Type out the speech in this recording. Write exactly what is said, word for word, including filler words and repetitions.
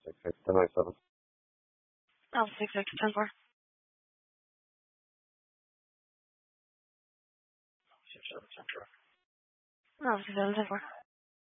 six six ten nine seven. Oh, six six ten four. Six seven ten four. Oh, six seven ten four.